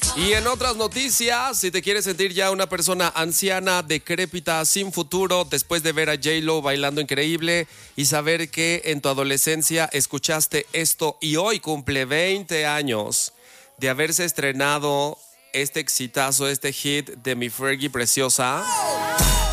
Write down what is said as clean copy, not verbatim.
Y en otras noticias, si te quieres sentir ya una persona anciana, decrépita, sin futuro, después de ver a J-Lo bailando increíble y saber que en tu adolescencia escuchaste esto y hoy cumple 20 años de haberse estrenado este exitazo, este hit de mi Fergie preciosa.